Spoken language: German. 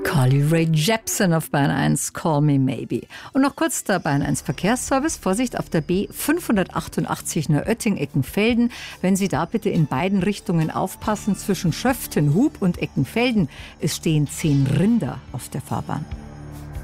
Carly Rae Jepsen auf Bayern 1, Call Me Maybe. Und noch kurz der Bayern 1 Verkehrsservice. Vorsicht auf der B 588 Neuötting-Eckenfelden. Wenn Sie da bitte in beiden Richtungen aufpassen, zwischen Schöftenhub und Eckenfelden. Es stehen 10 Rinder auf der Fahrbahn.